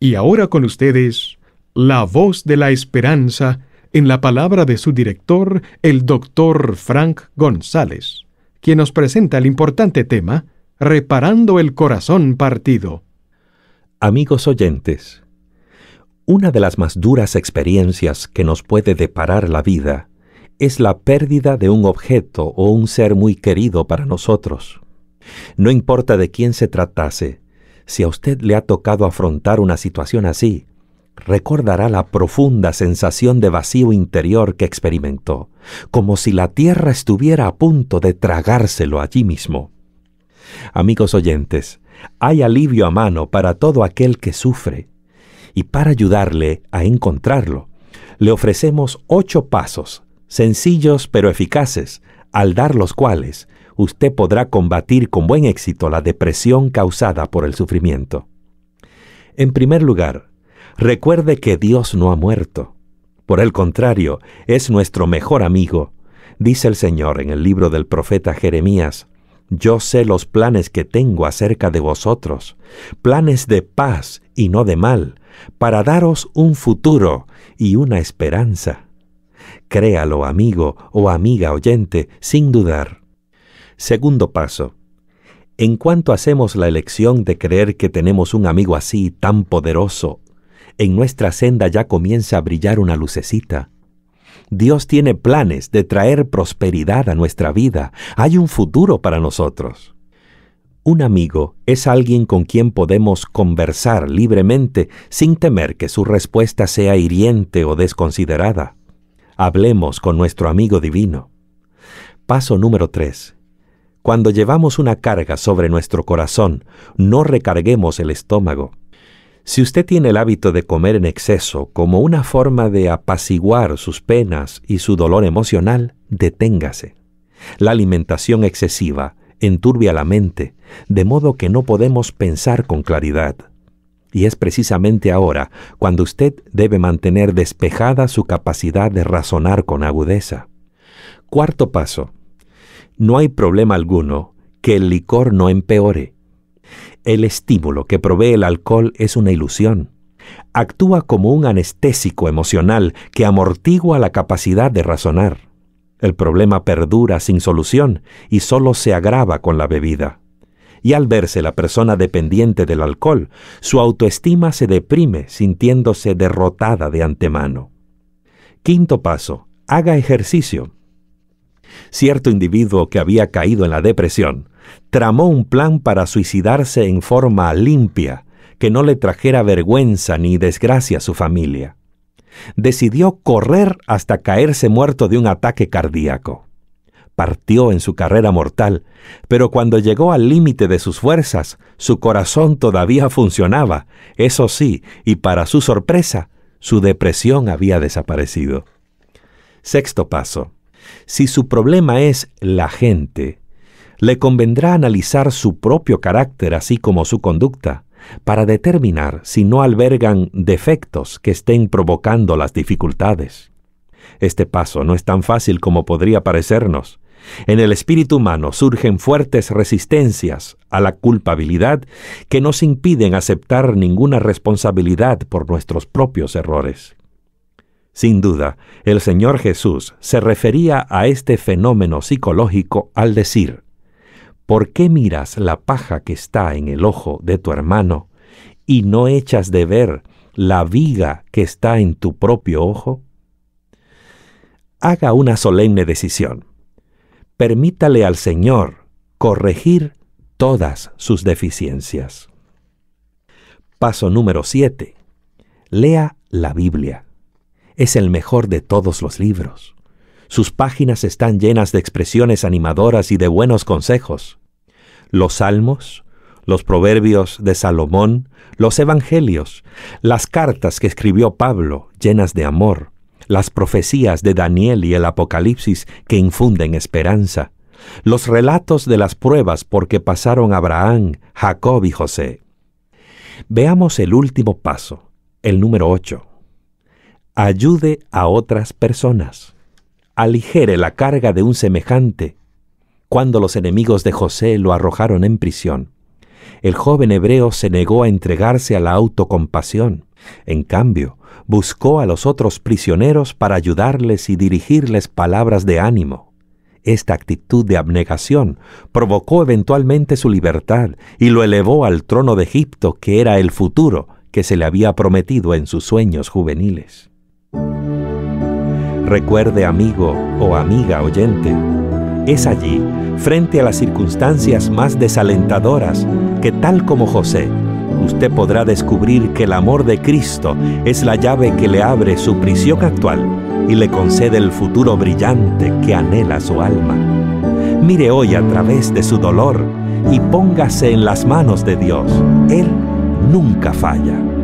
Y ahora con ustedes, la voz de la esperanza en la palabra de su director, el Dr. Frank González, quien nos presenta el importante tema, Reparando el corazón partido. Amigos oyentes, una de las más duras experiencias que nos puede deparar la vida es la pérdida de un objeto o un ser muy querido para nosotros. No importa de quién se tratase, si a usted le ha tocado afrontar una situación así, recordará la profunda sensación de vacío interior que experimentó, como si la tierra estuviera a punto de tragárselo allí mismo. Amigos oyentes, hay alivio a mano para todo aquel que sufre, y para ayudarle a encontrarlo, le ofrecemos 8 pasos, sencillos pero eficaces, al dar los cuales usted podrá combatir con buen éxito la depresión causada por el sufrimiento. En primer lugar, recuerde que Dios no ha muerto. Por el contrario, es nuestro mejor amigo. Dice el Señor en el libro del profeta Jeremías: «Yo sé los planes que tengo acerca de vosotros, planes de paz y no de mal, para daros un futuro y una esperanza». Créalo, amigo o amiga oyente, sin dudar. Segundo paso. En cuanto hacemos la elección de creer que tenemos un amigo así tan poderoso, en nuestra senda ya comienza a brillar una lucecita. Dios tiene planes de traer prosperidad a nuestra vida. Hay un futuro para nosotros. Un amigo es alguien con quien podemos conversar libremente sin temer que su respuesta sea hiriente o desconsiderada. Hablemos con nuestro amigo divino. Paso número 3. Cuando llevamos una carga sobre nuestro corazón, no recarguemos el estómago. Si usted tiene el hábito de comer en exceso como una forma de apaciguar sus penas y su dolor emocional, deténgase. La alimentación excesiva enturbia la mente, de modo que no podemos pensar con claridad. Y es precisamente ahora cuando usted debe mantener despejada su capacidad de razonar con agudeza. Cuarto paso. No hay problema alguno que el licor no empeore. El estímulo que provee el alcohol es una ilusión. Actúa como un anestésico emocional que amortigua la capacidad de razonar. El problema perdura sin solución y solo se agrava con la bebida. Y al verse la persona dependiente del alcohol, su autoestima se deprime sintiéndose derrotada de antemano. Quinto paso. Haga ejercicio. Cierto individuo que había caído en la depresión tramó un plan para suicidarse en forma limpia, que no le trajera vergüenza ni desgracia a su familia. Decidió correr hasta caerse muerto de un ataque cardíaco. Partió en su carrera mortal, pero cuando llegó al límite de sus fuerzas, su corazón todavía funcionaba, eso sí, y para su sorpresa, su depresión había desaparecido. Sexto paso. Si su problema es la gente, le convendrá analizar su propio carácter así como su conducta, para determinar si no albergan defectos que estén provocando las dificultades. Este paso no es tan fácil como podría parecernos. En el espíritu humano surgen fuertes resistencias a la culpabilidad que nos impiden aceptar ninguna responsabilidad por nuestros propios errores. Sin duda, el Señor Jesús se refería a este fenómeno psicológico al decir: ¿por qué miras la paja que está en el ojo de tu hermano y no echas de ver la viga que está en tu propio ojo? Haga una solemne decisión. Permítale al Señor corregir todas sus deficiencias. Paso número 7. Lea la Biblia. Es el mejor de todos los libros. Sus páginas están llenas de expresiones animadoras y de buenos consejos. Los salmos, los proverbios de Salomón, los evangelios, las cartas que escribió Pablo, llenas de amor, las profecías de Daniel y el Apocalipsis que infunden esperanza, los relatos de las pruebas por que pasaron Abraham, Jacob y José. Veamos el último paso, el número 8. Ayude a otras personas. Aligere la carga de un semejante. Cuando los enemigos de José lo arrojaron en prisión, El joven hebreo se negó a entregarse a la autocompasión. En cambio, buscó a los otros prisioneros para ayudarles y dirigirles palabras de ánimo. Esta actitud de abnegación provocó eventualmente su libertad y lo elevó al trono de Egipto, que era el futuro que se le había prometido en sus sueños juveniles. Recuerde, amigo o amiga oyente, es allí, frente a las circunstancias más desalentadoras, que tal como José, usted podrá descubrir que el amor de Cristo es la llave que le abre su prisión actual y le concede el futuro brillante que anhela su alma. Mire hoy a través de su dolor y póngase en las manos de Dios. Él nunca falla.